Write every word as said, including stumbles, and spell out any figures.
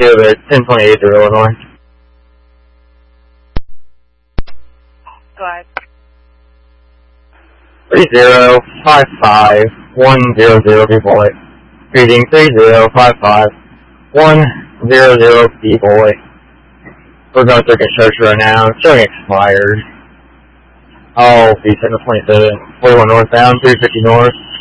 two, but ten twenty-eight through Illinois. Go ahead. three zero five five one zero zero B boy. Reading three zero five five one zero zero B boy. We're going through construction right now. Showing expired. I'll be setting the twenty-seven, forty-one northbound, three fifty north.